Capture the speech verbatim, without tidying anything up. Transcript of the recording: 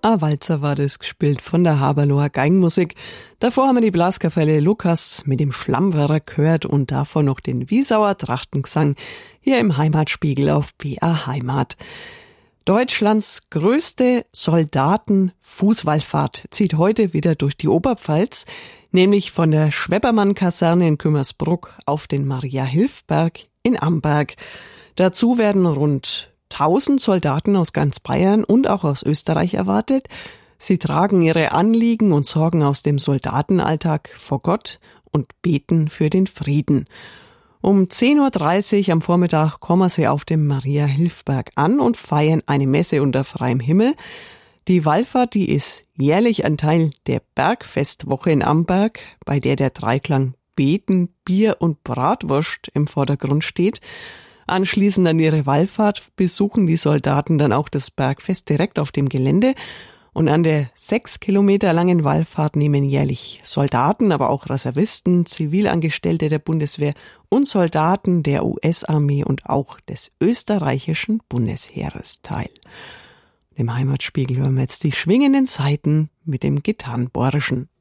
A Walzer war das, gespielt von der Haberloher Geigenmusik. Davor haben wir die Blaskapelle Lukas mit dem Schlammwerrer gehört und davor noch den Wiesauer Trachtengesang hier im Heimatspiegel auf B A Heimat. Deutschlands größte Soldaten-Fußwallfahrt zieht heute wieder durch die Oberpfalz, nämlich von der Schweppermann-Kaserne in Kümmersbruck auf den Maria-Hilf-Berg in Amberg. Dazu werden rund tausend Soldaten aus ganz Bayern und auch aus Österreich erwartet. Sie tragen ihre Anliegen und Sorgen aus dem Soldatenalltag vor Gott und beten für den Frieden. Um zehn Uhr dreißig am Vormittag kommen sie auf dem Maria-Hilf-Berg an und feiern eine Messe unter freiem Himmel. Die Wallfahrt, die ist jährlich ein Teil der Bergfestwoche in Amberg, bei der der Dreiklang Beten, Bier und Bratwurst im Vordergrund steht. Anschließend an ihre Wallfahrt besuchen die Soldaten dann auch das Bergfest direkt auf dem Gelände. Und an der sechs Kilometer langen Wallfahrt nehmen jährlich Soldaten, aber auch Reservisten, Zivilangestellte der Bundeswehr und Soldaten der U S-Armee und auch des österreichischen Bundesheeres teil. Im Heimatspiegel hören wir jetzt die schwingenden Saiten mit dem Gitarrenbohrischen.